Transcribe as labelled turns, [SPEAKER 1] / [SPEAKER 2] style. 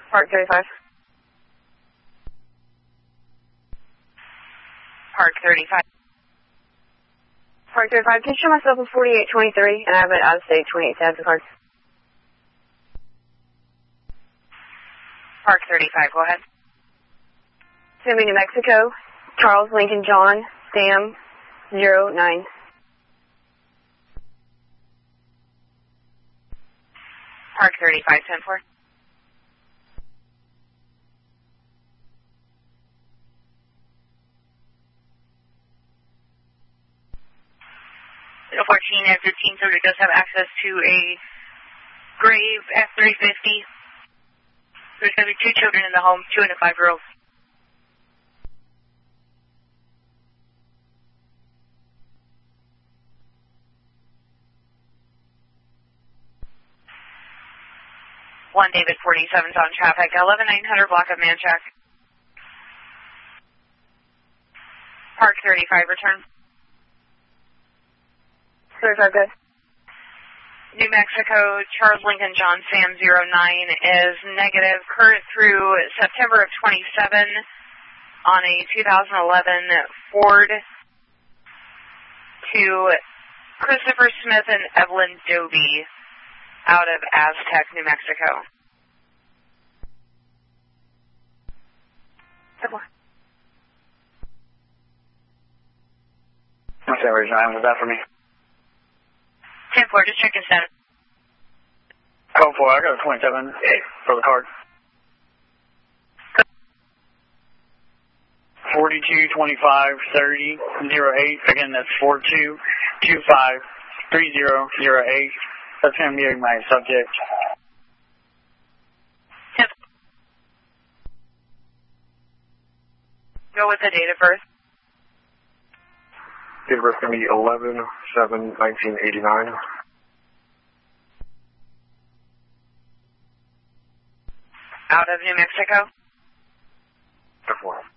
[SPEAKER 1] Park 35.
[SPEAKER 2] Park 35.
[SPEAKER 1] Park 35, can you show myself a 4823 and I have an out of state 28,000 card?
[SPEAKER 2] Park 35, go ahead.
[SPEAKER 1] Send me New Mexico, Charles Lincoln John, Sam 09.
[SPEAKER 2] Park 35, 10-4. So 14 and 15, so it does have access to a Grave F350. There's going to be 2 children in the home, 2 and a 5-year-old. One David 47's on traffic, 11900 block of Manchac. Park 35, return.
[SPEAKER 1] 35, good.
[SPEAKER 2] New Mexico, Charles Lincoln John Sam 09 is negative. Current through September of 27 on a 2011 Ford to Christopher Smith and Evelyn Doby out of Aztec, New Mexico.
[SPEAKER 3] What's that region? Was that for me?
[SPEAKER 2] 10-4, just checking status.
[SPEAKER 3] Code 4, I got a 27 for the card. 42 25 30 08. Again, that's 42 25 30 08. That's going to be my subject.
[SPEAKER 2] Go with the date of birth.
[SPEAKER 4] Date of birth going to be 11/7/1989.
[SPEAKER 2] Out of New Mexico.
[SPEAKER 4] Before.